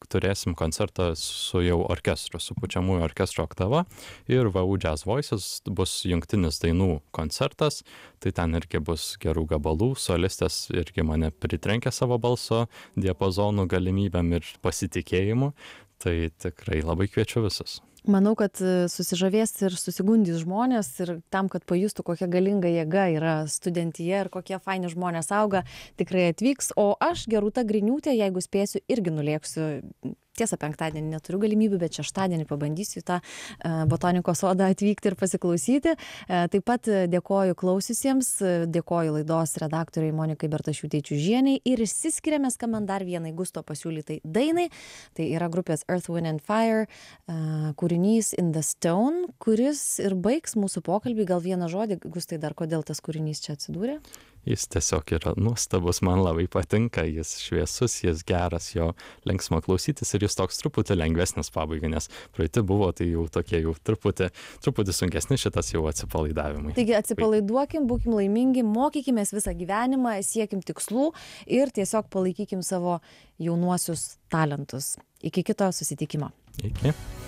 turėsim koncertą su jau orkestru, su pučiamųjų orkestro oktava ir VU Jazz Voices bus jungtinis dainų koncertas, tai ten irgi bus gerų gabalų, solistės irgi mane pritrenkė savo balso diapazonų galimybėm ir pasitikėjimu, tai tikrai labai kviečiu visus. Manau, kad susižavės ir susigundys žmonės ir tam, kad pajustų, kokia galinga jėga yra studentyje ir kokie faini žmonės auga, tikrai atvyks. O aš, Gerūta Griniūtė, jeigu spėsiu, irgi nulėksiu. Tiesa, penktadienį neturiu galimybių, bet šeštadienį pabandysiu į tą botanikos sodą atvykti ir pasiklausyti. Taip pat dėkoju klausiusiems, dėkoju laidos redaktoriai Monikai Bertašiūtei-Čiužienei ir išsiskiriame skambant dar vienai Gusto pasiūlytai dainai. Tai yra grupės Earth, Wind and Fire kūrinys In the Stone, kuris ir baigs mūsų pokalbį. Gal vieną žodį, Gustai, dar kodėl tas kūrinys čia atsidūrė? Jis tiesiog yra nuostabus, man labai patinka, jis šviesus, jis geras, jo linksma klausytis ir jis toks truputį lengvesnis pabaigai, nes praeiti buvo tai jau tokie jau truputį sunkesni, šitas jau atsipalaidavimai. Taigi atsipalaiduokim, būkim laimingi, mokykimės visą gyvenimą, siekim tikslų ir tiesiog palaikykim savo jaunuosius talentus. Iki kito susitikimo. Iki.